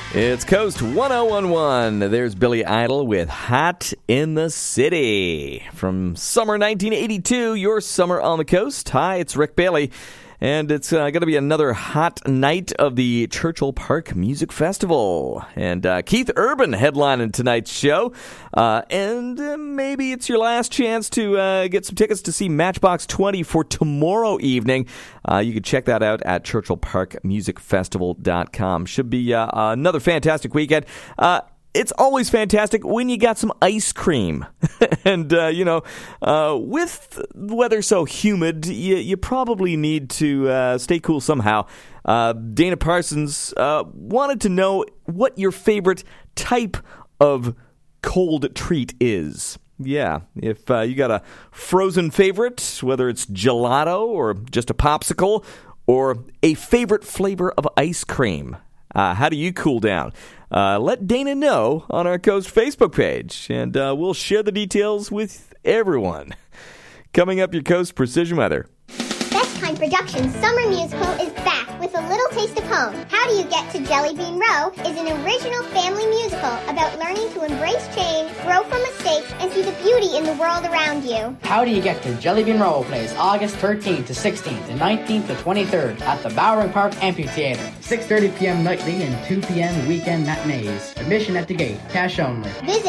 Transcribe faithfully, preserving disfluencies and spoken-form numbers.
It's Coast one oh one one. There's Billy Idol with Hot in the City. From summer nineteen eighty-two, your Summer on the Coast. Hi, it's Rick Bailey. And it's uh, going to be another hot night of the Churchill Park Music Festival. And uh, Keith Urban headlining tonight's show. Uh, and uh, maybe it's your last chance to uh, get some tickets to see Matchbox twenty for tomorrow evening. Uh, you can check that out at churchill park music festival dot com. Should be uh, another fantastic weekend. Uh, It's always fantastic when you got some ice cream. and, uh, you know, uh, with weather so humid, you, you probably need to uh, stay cool somehow. Uh, Dana Parsons uh, wanted to know what your favorite type of cold treat is. Yeah, if uh, you got a frozen favorite, whether it's gelato or just a popsicle, or a favorite flavor of ice cream. Uh, how do you cool down? Uh, let Dana know on our Coast Facebook page, and uh, we'll share the details with everyone. Coming up, your Coast Precision Weather. Best Kind Productions Summer Musical is back with a little taste of home. How Do You Get to Jelly Bean Row is an original family musical about learning to embrace change, grow from mistakes, and see the beauty in the world around you. How Do You Get to Jelly Bean Row plays August thirteenth to sixteenth and nineteenth to twenty-third at the Bowering Park Amphitheater. six thirty p.m. nightly and two p.m. weekend matinees. Admission at the gate. Cash only. Visit